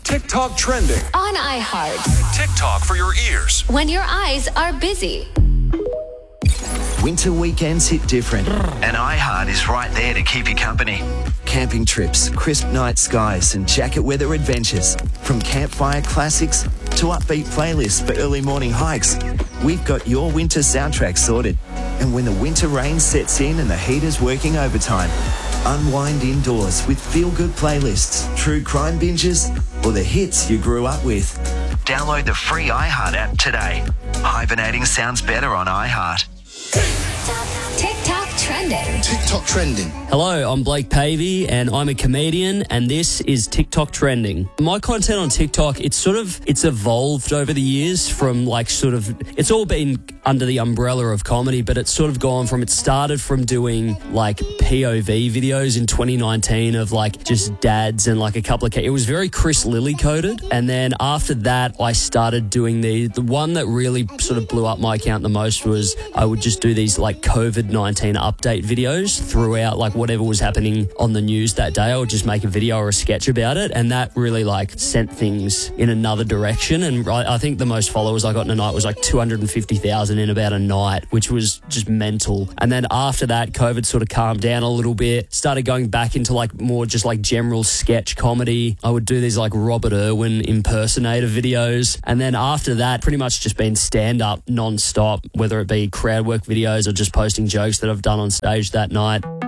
TikTok trending on iHeart. TikTok for your ears. When your eyes are busy. Winter weekends hit different, and iHeart is right there to keep you company. Camping trips, crisp night skies, and jacket weather adventures. From campfire classics to upbeat playlists for early morning hikes, we've got your winter soundtrack sorted. And when the winter rain sets in and the heater's working overtime, unwind indoors with feel-good playlists, true crime binges, or the hits you grew up with. Download the free iHeart app today. Hibernating sounds better on iHeart. TikTok trending. TikTok trending. Hello, I'm Blake Pavey and I'm a comedian and this is TikTok trending. My content on TikTok, it's evolved over the years from it's all been under the umbrella of comedy, but it's sort of gone from, it started from doing like POV videos in 2019 of like just dads and like a couple of, it was very Chris Lilly coded. And then after that, I started doing the one that really sort of blew up my account the most was I would just do these like COVID-19 update videos throughout like whatever was happening on the news that day. I would just make a video or a sketch about it, and that really like sent things in another direction. And I think the most followers I got in a night was like 250,000 in about a night, which was just mental. And then after that, COVID sort of calmed down a little bit, started going back into like more just like general sketch comedy. I would do these like Robert Irwin impersonator videos, and then after that pretty much just been stand-up non-stop, whether it be crowd work videos or just posting jokes that I've done on stage that night.